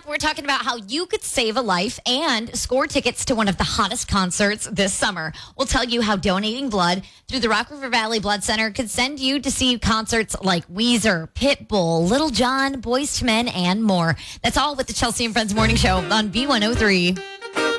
up, we're talking about how you could save a life and score tickets to one of the hottest concerts this summer. We'll tell you how donating blood through the Rock River Valley Blood Center could send you to see concerts like Weezer, Pitbull, Little John, Boyz II Men, and more. That's all with the Chelsea and Friends Morning Show on B103.